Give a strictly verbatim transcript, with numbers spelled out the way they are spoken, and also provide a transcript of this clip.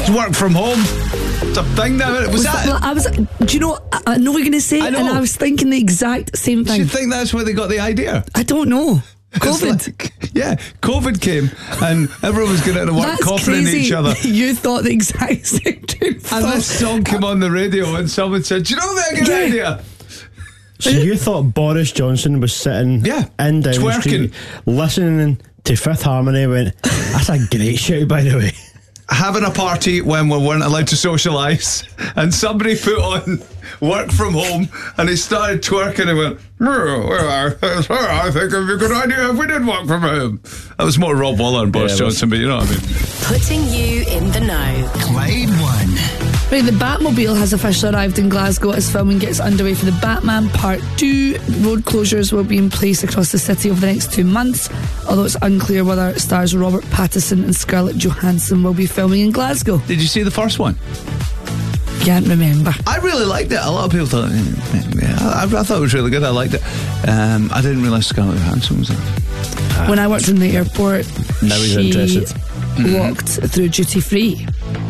Work from home. It's a thing now. Was, Was that? that, I was. Do you know? I, I know what you're going to say, I know. and I was thinking the exact same Do thing. you think that's where they got the idea? I don't know. COVID. Like, yeah, COVID came and everyone was going out to work That's coughing in crazy. each other. You thought the exact same thing. And this song came on the radio and someone said, do you know that good Yeah. idea? So you thought Boris Johnson was sitting Yeah, in Downing twerking. Street listening to Fifth Harmony, went, that's a great shout, by the way. Having a party when we weren't allowed to socialise, and somebody put on Work from Home and he started twerking and went, oh, well, I, I think it would be a good idea if we did work from home. That was more Rob Waller and Boris Yeah, Johnson, but you know what I mean. Putting you in the know. Clyde One. Right, the Batmobile has officially arrived in Glasgow as filming gets underway for the Batman Part two. Road closures will be in place across the city over the next two months, although it's unclear whether stars Robert Pattinson and Scarlett Johansson will be filming in Glasgow. Did you see the first one? Can't remember. I really liked it. A lot of people thought, yeah, I, I thought it was really good. I liked it. Um, I didn't realise Scarlett Johansson was in it. When I worked in the airport, Now he's she interested. walked through duty free